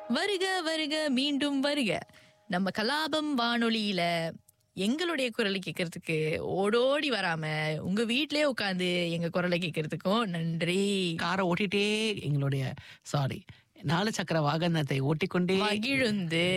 வருக வருக மீண்டும் வருக. நம்ம கலாபம் வானொலியில எங்களுடைய குரலை கேட்கறதுக்கு ஓடோடி வராம உங்க வீட்லயே உட்காந்து எங்க குரலை கேட்கறதுக்கும் நன்றி. காரை ஓட்டிட்டே எங்களுடைய நாலு சக்கர வாகனத்தை ஓட்டிக்கொண்டே மகிழுந்து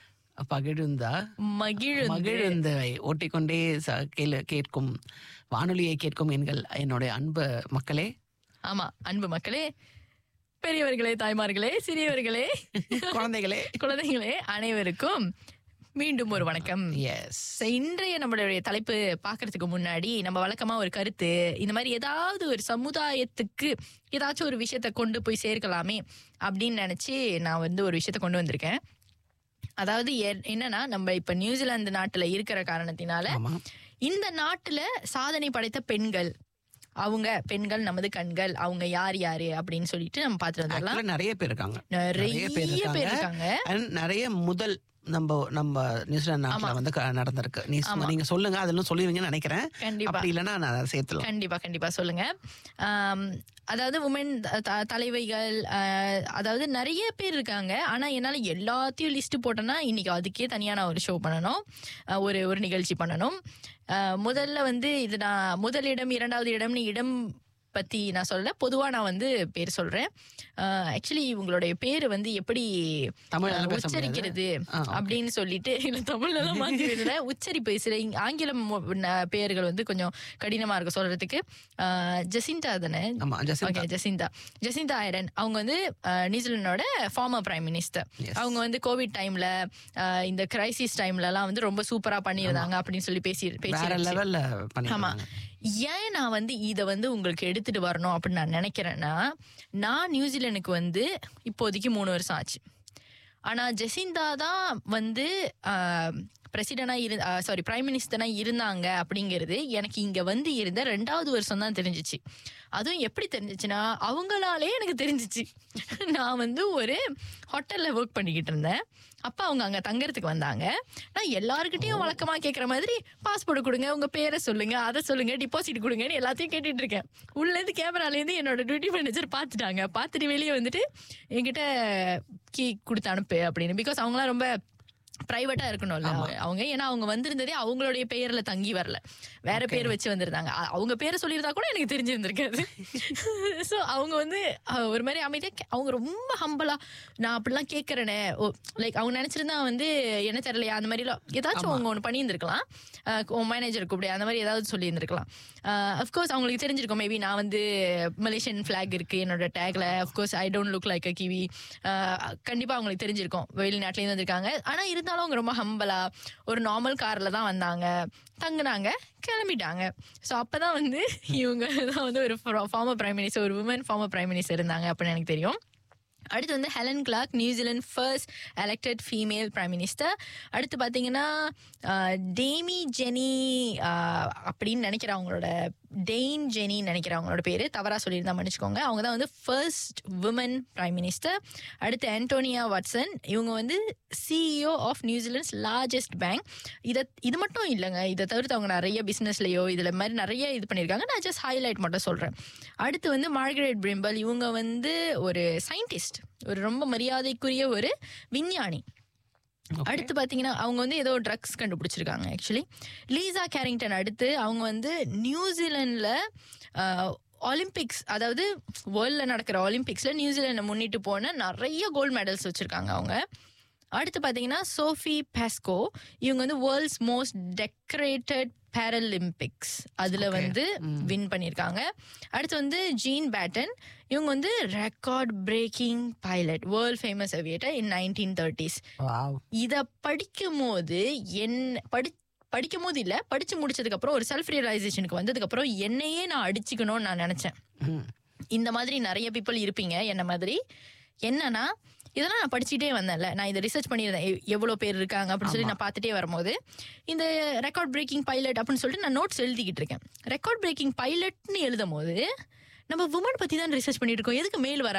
மகிழுந்தை ஓட்டிக்கொண்டே கேட்கும் வானொலியை கேட்கும் என்னுடைய அன்பு மக்களே. ஆமா, அன்பு மக்களே, பெரியவர்களே, தாய்மார்களே, சிறியவர்களே, குழந்தைகளே அனைவருக்கும் மீண்டும் ஒரு வணக்கம். இன்றைய நம்மளுடைய தலைப்பு பாக்குறதுக்கு முன்னாடி நம்ம வழக்கமா ஒரு கருத்து, இந்த மாதிரி ஏதாவது ஒரு சமுதாயத்துக்கு ஏதாச்சும் ஒரு விஷயத்த கொண்டு போய் சேர்க்கலாமே அப்படின்னு நினைச்சு நான் ஒரு விஷயத்த கொண்டு வந்திருக்கேன். அதாவது என்னன்னா, நம்ம இப்ப நியூசிலாந்து நாட்டுல இருக்கிற காரணத்தினால இந்த நாட்டுல சாதனை படைத்த பெண்கள் நமது கண்கள், அவங்க யார் யாரு அப்படின்னு சொல்லிட்டு நம்ம பாத்துட்டு வந்துடலாம். நிறைய பேர் இருக்காங்க. நிறைய முதல் நம்ம நியூசிலாந்து நாட்டுல நடந்திருக்கு. நீங்க சொல்லுங்க, அதெல்லாம் சொல்லுவீங்கன்னு நினைக்கிறேன். அப்படி இல்லைன்னா நான் சேர்த்துலாம். கண்டிப்பா சொல்லுங்க. அதாவது உமன் தலைவைகள், அதாவது நிறைய பேர் இருக்காங்க. ஆனா என்னால எல்லாத்தையும் லிஸ்ட் போட்டேன்னா இன்னைக்கு அதுக்கே தனியா நான் ஒரு ஷோ பண்ணணும், ஒரு நிகழ்ச்சி பண்ணணும். முதல்ல இது நான் முதலிடம், இரண்டாவது இடம்னு இடம் பத்தி நான் சொல்ல, பொதுவா நான் பேர் சொல்றேன். ஆக்சுவலி உங்களுடைய பேரு எப்படி உச்சரிக்கிறது அப்படின்னு சொல்லிட்டு, இல்ல தமிழ்ல எல்லாம் மாத்தி உச்சரிப்பு சில ஆங்கிலம் பெயர்கள் கொஞ்சம் கடினமா இருக்கு சொல்றதுக்கு. ஜெசிந்தா தானே? ஜெசிந்தா ஐரன். அவங்க நியூசிலாண்டோட ஃபார்மர் பிரைம் மினிஸ்டர். அவங்க கோவிட் டைம்ல, இந்த கிரைசிஸ் டைம்ல எல்லாம் ரொம்ப சூப்பரா பண்ணியிருந்தாங்க அப்படின்னு சொல்லி பேசி. ஆமா, ஏன் நான் இத உங்களுக்கு எடுத்துட்டு வரணும் அப்படின்னு நான் நினைக்கிறேன்னா, நான் நியூசிலாந்துக்கு இப்போதைக்கு 3 வருஷம் ஆச்சு. ஆனா ஜெசிந்தா தான் பிரைம் மினிஸ்டரா இருந்தாங்க அப்படிங்கிறது எனக்கு இங்க இருந்த 2வது வருஷம் தான் தெரிஞ்சிச்சு. அதுவும் எப்படி தெரிஞ்சிச்சுன்னா, அவங்களாலே எனக்கு தெரிஞ்சிச்சு. நான் ஒரு ஹோட்டல்ல ஒர்க் பண்ணிக்கிட்டு இருந்தேன். அப்ப அவங்க அங்க தங்கறதுக்கு வந்தாங்க. நான் எல்லாருக்கிட்டையும் வழக்கமா கேட்கற மாதிரி பாஸ்போர்ட் கொடுங்க, உங்க பேரை சொல்லுங்க, அதை சொல்லுங்க, டிபாசிட் கொடுங்கன்னு எல்லாத்தையும் கேட்டுட்டு இருக்கேன். உள்ள இருந்து கேமரால இருந்து என்னோட டியூட்டி மேனேஜர் பாத்துட்டாங்க. பாத்துட்டு வெளியே என்கிட்ட கீ கொடுத்து அனுப்பு அப்படின்னு. பிகாஸ் அவங்களாம் ரொம்ப பிரைவேட்டா இருக்கணும்ல அவங்க. ஏன்னா அவங்க வந்திருந்ததே அவங்களுடைய பெயர்ல தங்கி வரல, வேற பேர் வச்சு வந்திருந்தாங்க. அவங்க பேரை சொல்லியிருந்தா கூட எனக்கு தெரிஞ்சிருந்திருக்காது. ஸோ அவங்க ஒரு மாதிரி அமைதியா, அவங்க ரொம்ப ஹம்பலா, நான் அப்படிலாம் கேட்கறேனே, லைக் அவங்க நினைச்சிருந்தா என்ன தெரியலையா அந்த மாதிரி ஏதாச்சும் அவங்க ஒன்று பண்ணியிருந்திருக்கலாம். மேனேஜர் கூப்பிடு அந்த மாதிரி ஏதாவது சொல்லி இருந்திருக்கலாம். அஃப்கோர்ஸ் அவங்களுக்கு தெரிஞ்சிருக்கும். மேபி நான் மலேசியன் ஃபிளாக் இருக்கு என்னோட டேக்ல. Of course I don't look like a kiwi. கண்டிப்பா அவங்களுக்கு தெரிஞ்சிருக்கும் வெளிநாட்டிலேருந்து வந்திருக்காங்க. ஆனா இருந்தாலும் அவங்க ரொம்ப ஹம்பலா ஒரு நார்மல் கார்ல தான் வந்தாங்க, தங்குனாங்க, கிளம்பிட்டாங்க. ஸோ அப்பதான் இவங்க தான் ஒரு ஃபார்மர் பிரைம் மினிஸ்டர், ஒரு உமன் ஃபார்மர் பிரைம் மினிஸ்டர் இருந்தாங்க அப்படின்னு எனக்கு தெரியும். அடுத்து Helen Clark, New Zealand first elected female prime minister. அடுத்து பார்த்தீங்கன்னா டேமி ஜெனி அப்படின்னு நினைக்கிறேன், அவங்களோட டெயின் ஜெனி நினைக்கிறேன் அவங்களோட பேரு, தவறா சொல்லியிருந்தா மன்னிச்சுக்கோங்க. அவங்க தான் ஃபர்ஸ்ட் உமன் பிரைம் மினிஸ்டர். அடுத்து ஆண்டோனியா வாட்சன், இவங்க CEO of New Zealand's largest bank. இது மட்டும் இல்லைங்க, இதை தவிர்த்து அவங்க நிறைய பிசினஸ்லயோ இதுல மாதிரி நிறைய இது பண்ணியிருக்காங்க. நான் ஜஸ்ட் ஹைலைட் மட்டும் சொல்றேன். அடுத்து மார்கரெட் பிரிம்பல், இவங்க ஒரு சயின்டிஸ்ட், ஒரு ரொம்ப மரியாதைக்குரிய ஒரு விஞ்ஞானி. அடுத்து பாத்தீங்கன்னா அவங்க ஏதோ ட்ரக்ஸ் கண்டுபிடிச்சிருக்காங்க ஆக்சுவலி. Lisa Carrington. அடுத்து அவங்க நியூசிலாந்துல ஒலிம்பிக்ஸ், அதாவது வேர்ல்ட்ல நடக்கிற ஒலிம்பிக்ஸ்ல நியூசிலாண்டை முன்னிட்டு போன நிறைய கோல்டு மெடல்ஸ் வச்சிருக்காங்க அவங்க. அடுத்து பாத்தீங்கன்னா சோஃபி பாஸ்கோ, இவங்க வேர்ல்ட்ஸ் மோஸ்ட் டெக்கரேட்டட் பேரலிம்பிக்ஸ் அதுல வின் பண்ணிருக்காங்க. அடுத்து ஜீன் பேட்டன், இவங்க record braking pilot, world famous Aviator இன் 1930s. இத படிக்கும் போது இல்ல, படிச்சு முடிச்சதுக்கு அப்புறம் ஒரு செல்ஃப் ரியலைசேஷனுக்கு வந்ததுக்கு அப்புறம் என்னையே நான் அடிச்சுக்கணும்னு நான் நினைச்சேன். இந்த மாதிரி நிறைய பீப்புள் இருப்பீங்க என்ன மாதிரி. என்னன்னா, இதெல்லாம் நான் படிச்சுட்டே வந்தேன்ல, நான் இதை ரிசர்ச் பண்ணியிருந்தேன் எவ்வளவு பேர் இருக்காங்க அப்படின்னு சொல்லி நான் பார்த்துட்டே வரும்போது இந்த ரெக்கார்ட் பிரேக்கிங் பைலட் அப்படின்னு சொல்லிட்டு நான் நோட்ஸ் எழுதிக்கிட்டு இருக்கேன். ரெக்கார்ட் பிரேக்கிங் பைலட்னு எழுதும் போது நம்ம உமன் பத்தி தான் ரிசர்ச் பண்ணிட்டு இருக்கோம், எதுக்கு மேல் வர